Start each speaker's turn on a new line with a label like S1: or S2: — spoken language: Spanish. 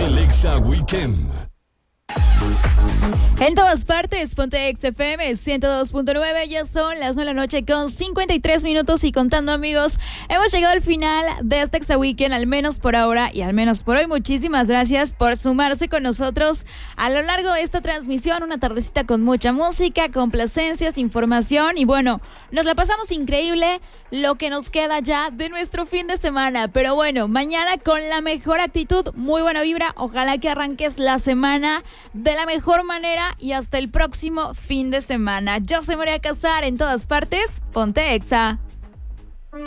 S1: El Exa Weekend.
S2: En todas partes, ponte Exa FM 102.9, ya son las 9 de la noche con 53 minutos y contando, amigos. Hemos llegado al final de este Exa Weekend, al menos por ahora y al menos por hoy. Muchísimas gracias por sumarse con nosotros a lo largo de esta transmisión, una tardecita con mucha música, complacencias, información y bueno, nos la pasamos increíble lo que nos queda ya de nuestro fin de semana. Pero bueno, mañana con la mejor actitud, muy buena vibra, ojalá que arranques la semana de la mejor manera y hasta el próximo fin de semana. Yo soy María Casar, en todas partes, ponte Exa.